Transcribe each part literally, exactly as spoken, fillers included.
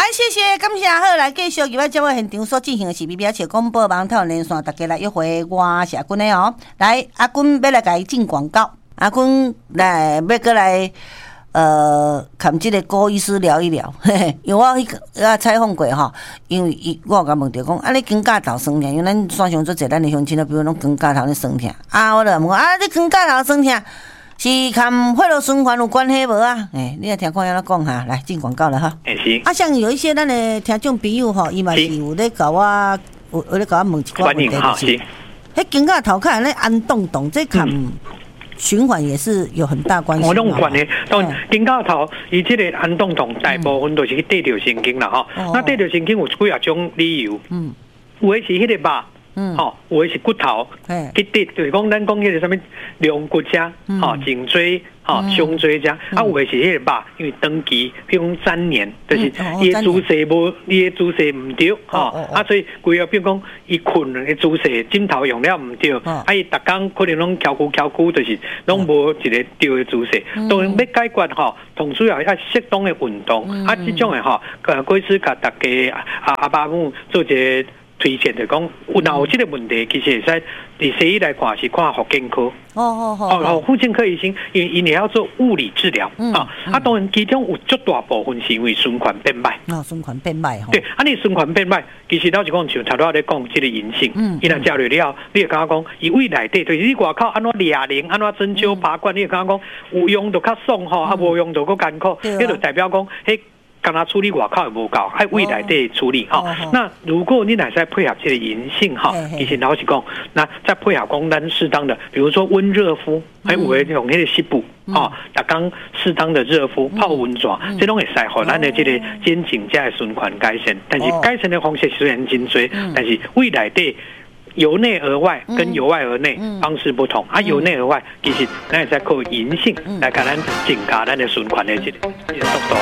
谢谢，感谢好，来继续今仔节目现场所进行的是 B B 笑广播网台连线，大家来约会，我是阿君的哦。来，阿君要来甲伊进广告，阿君来要过来。呃，看这个郭医师聊一聊，嘿嘿，因为我迄个啊采访过吼，因为伊我有甲问着讲，啊你肩胛头酸痛，因为咱山上做者咱的乡亲啊，比如讲肩胛头咧酸痛，啊我就问啊你肩胛头酸痛是跟血液循环有关系无啊？诶、欸，你来听看安怎讲哈，来进广告了哈。 诶、欸、是。 啊，像有一些咱的听众朋友吼，伊嘛是有咧甲我有有咧甲我问一寡问题，就是，迄肩胛头看咧安动动，这看。嗯循环也是有很大关系。 我拢有关系，当然肩胛头伊即个安动动大部分都是去对着神经啦吼。嗯、那对着神经有几啊种理由，嗯，有的是迄个肉，嗯，吼、哦，有的是骨头，去对，就是讲咱讲迄个什么龙骨遮，吼、哦，颈椎，吼、哦，胸椎遮，嗯、啊，有的是迄个肉，因为长期，比如讲粘连，就是伊的姿势无，伊的姿势唔对，吼、哦，哦、啊，所以规个比如讲伊困的姿势，枕头用了唔对，哦、啊，伊逐工可能拢翘骨翘骨，就是拢无一个对的姿势。嗯、当然要解决吼，同需要要适当的运动，嗯、啊，这种的吼，呃，贵司甲大家阿阿爸母做一个。推荐就讲，有若有这个问题，其实会使你西医来看是看复健科。哦哦哦。哦，复健科医生，因为因也要做物理治疗。嗯。啊，啊，当然其中有足大部分是因为循环变歹。 哦，循环变歹吼。 对，啊，你循环变歹，其实老实讲，像头拄咧讲这个银杏，嗯，伊若食落了，你会感觉讲，伊胃内底就是你外口安怎掠零，安怎针灸拔罐，你会感觉讲有用就较爽吼，啊无用就搁艰苦，迄就代表讲，迄。刚他处理外口也无够，还胃内底处理哈。那如果你乃再配合这个银杏哈，以前老实讲，那再配合讲咱适当的，比如说温热敷，还有诶用迄个湿布啊，逐工适当的热敷泡温泉，这拢会使互咱的这个肩颈加的循环改善。但是改善的方式虽然真多，但是胃内底。由内而外跟由外而内方式不同，嗯、啊，由内而外其实咱会使靠银杏来甲咱增加咱的循环的这个这个速度。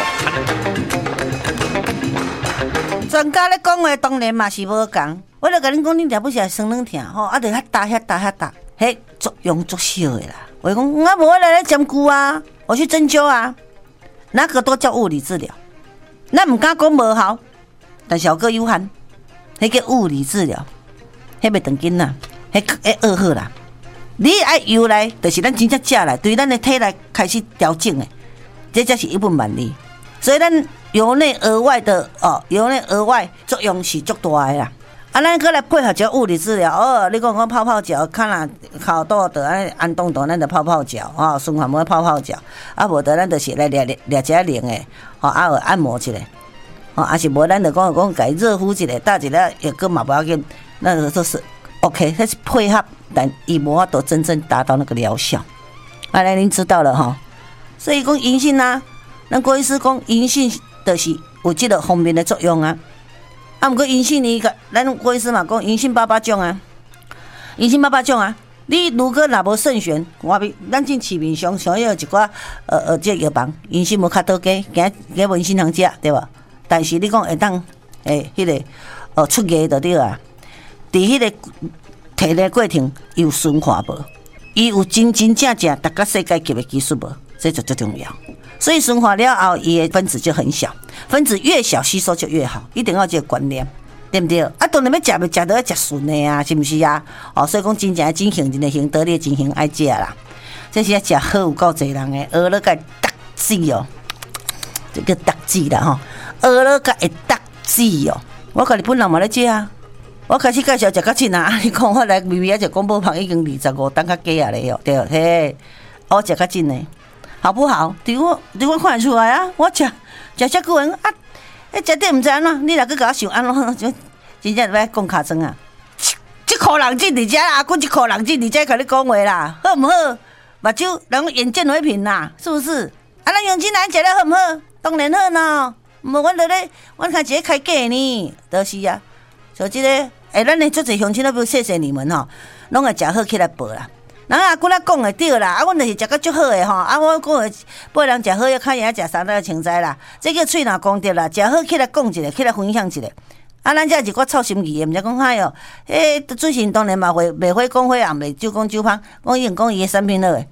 专家咧讲话当然嘛是无共，我著甲恁讲，恁若不是酸软痛吼，啊，著遐打遐打遐打，迄作用足小的啦。我讲我无来来针灸啊，我去针灸啊，那个都叫物理治疗。咱唔敢讲无效，但效果有限，迄叫物理治疗。迄袂长紧啦，迄迄恶好啦。你爱由来，就是咱真正食来，对咱的体来开始调整的，这才是一本万利。所以咱由内而外的哦，由内而外作用是足大的啦。啊，咱过来配合一物理治疗哦，你讲讲泡泡脚，看啦，考到的安安动动，咱就泡泡脚哦，循环膜泡泡脚，啊，无得咱就是来掠掠掠一下零的，哦，啊，按摩一下，哦，啊是无咱就讲讲改热敷一下，搭一下药膏嘛不要紧。那个都是 OK， 它是配合，但以无法度真正达到那个疗效。啊，来，您知道了哈。所以讲银杏啊，咱郭医师讲银杏就是有这个方面的作用啊。啊，不过银杏你个，咱郭医师嘛讲银杏八八种啊，银杏八八种啊。你如果若无慎选，我比咱进市面上上有一寡呃呃这药房，银杏无较多价，行行文心通食对吧？但是你讲会当诶，迄、那个呃出价就对啊。伫迄个提炼过程有循环无？伊有真真正正达到世界级的技术无？这就最重要。所以循环了后，伊的分子就很小，分子越小吸收就越好，一定要有这个观念，对不对？啊，当然要食要食到要食顺的啊，是不是啊？哦，所以讲真正真行，真的行得力，真行爱食啦。这是要食好有够侪人的，学了个达子哦，这个达子啦吼，学了个会达子哦，我甲日本人嘛咧食啊。我开始介绍食较真啊！你讲我来微微啊，食广播旁已经二十五档较加啊咧哦，对嘿，我食较真呢，好不好？对我对我看得出来啊！我食食遮久人啊，迄食点毋知安怎，你若去甲我想安怎，就真正要讲尻川啊！即箍人进伫遮啊，阮即箍人进伫遮甲你讲话啦，好毋好？目睭人眼见为凭啦，是不是？啊，咱用真来食了好毋好？当然好呢，无阮落咧，阮看一个开价呢，就是啊。所以这个，哎，咱的足侪乡亲都不谢谢你们吼，拢会食好起来报啦。人阿姑仔讲的对啦，啊，阮就是食到足好的吼，啊，我讲的报人食好，要看人食三道青菜啦，这叫喙若功德啦，食好起来讲一下，起来分享一下。啊，咱这是个臭心义的，毋是讲嗨哟，诶，最近当然嘛会袂会讲花，也袂酒讲酒芳，讲伊讲伊的产品好诶。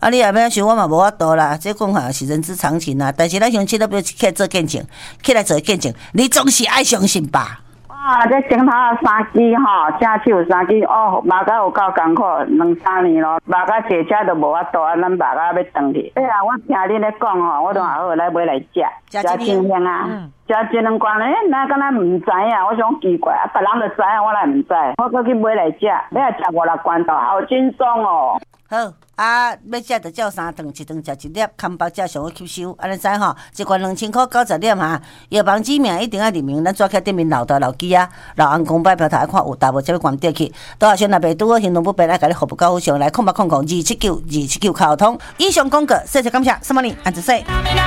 啊，你也免想，我嘛无法度啦。这讲法是人之常情啦。但是咱乡亲都要起来做见证，起来做见证，你总是爱相信吧。 啊，这前头三支吼，正手三支哦，马甲有够艰苦，两三年咯，马甲坐车都无法度啊，咱马甲要转去。哎呀，我听恁咧讲吼，我都还好来买来食，食真香啊！食这两罐咧，那敢若唔知影，我想奇怪啊，别人就知影，我来唔知，我搁去买来食，你也食五六罐头，好轻松哦。 好啊，要食就照三顿，一顿食一粒，康巴才上好吸收。安尼知吼，一罐两千块九十粒哈。药房指名一定要认明，咱抓起顶面老大老机啊，老红公摆票头来看有大无，才要关掉去。多少先若袂拄好，行动不便来，甲你服务到好上来，空八空空二七九二七九卡通。以上广告，谢谢感谢，什么呢？安子说。